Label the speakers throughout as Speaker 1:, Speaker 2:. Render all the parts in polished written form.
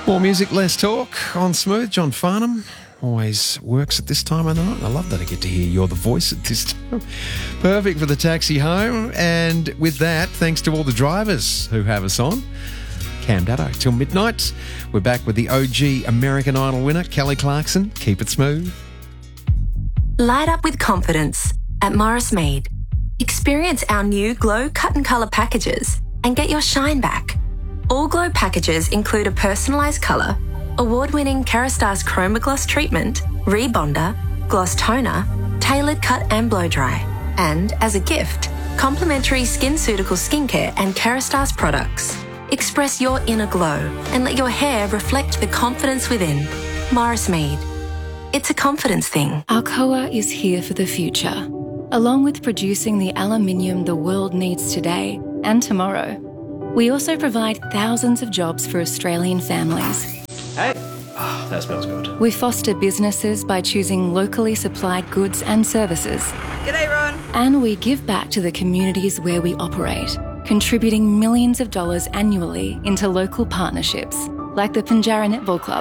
Speaker 1: More music, less talk on Smooth. John Farnham always works at this time of the night. I love that I get to hear you're the voice at this time. Perfect for the taxi home. And with that, thanks to all the drivers who have us on. Cam Datto till midnight. We're back with the OG American Idol winner, Kelly Clarkson. Keep it smooth.
Speaker 2: Light up with confidence at Morris Mead. Experience our new Glow Cut and Colour packages and get your shine back. All Glow packages include a personalised colour, award-winning Kerastase Chroma Gloss treatment, rebonder, gloss toner, tailored cut and blow dry, and, as a gift, complimentary SkinCeutical skincare and Kerastase products. Express your inner glow and let your hair reflect the confidence within. Morris Mead. It's a confidence thing.
Speaker 3: Alcoa is here for the future. Along with producing the aluminium the world needs today and tomorrow, we also provide thousands of jobs for Australian families.
Speaker 4: Hey, that smells good.
Speaker 3: We foster businesses by choosing locally supplied goods and services.
Speaker 5: G'day, Ron.
Speaker 3: And we give back to the communities where we operate, contributing millions of dollars annually into local partnerships, like the Pinjarra Netball Club.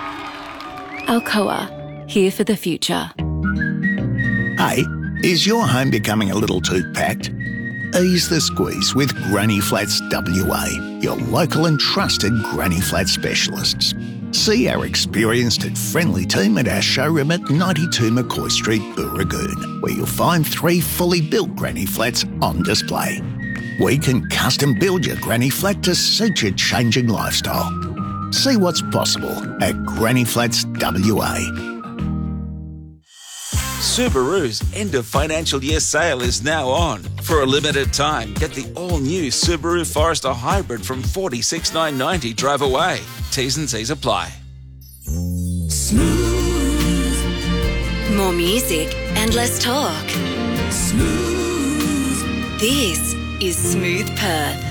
Speaker 3: Alcoa, here for the future.
Speaker 6: Hey, is your home becoming a little too packed? Ease the squeeze with Granny Flats WA, your local and trusted Granny Flat specialists. See our experienced and friendly team at our showroom at 92 McCoy Street, Booragoon, where you'll find 3 fully built Granny Flats on display. We can custom build your Granny Flat to suit your changing lifestyle. See what's possible at Granny Flats WA.
Speaker 7: Subaru's end of financial year sale is now on. For a limited time, get the all-new Subaru Forester Hybrid from $46,990 drive away. T's and C's apply.
Speaker 8: Smooth. More music and less talk. Smooth. This is Smooth Perth.